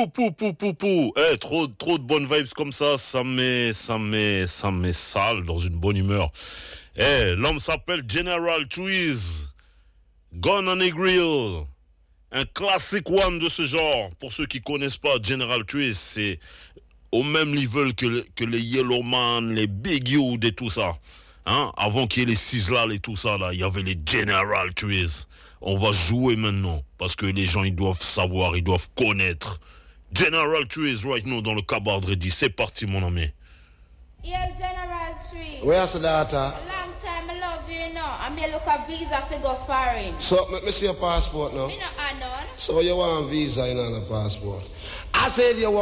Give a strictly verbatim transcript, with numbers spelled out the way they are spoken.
pou, pou, pou, pou, pou. Eh, trop, trop de bonnes vibes comme ça, ça met, ça met, ça met sale dans une bonne humeur. Eh, l'homme s'appelle General Trees. Gone on a Grill. Un classic one de ce genre. Pour ceux qui connaissent pas General Trees, c'est au même niveau que, que les Yellowman, les Big Youth et tout ça. Hein? Avant qu'il y ait les Sizzla et tout ça, là, il y avait les General Trees. On va jouer maintenant, parce que les gens, ils doivent savoir, ils doivent connaître. General Trees right now dans le Cabaret Ready. C'est parti, mon ami. Yeah, General Trees. Where's the data? Long time I love you now. I may look a visa to go foreign. So, let me see your passport now. Me no add on. So you want visa in on a passport? I said you want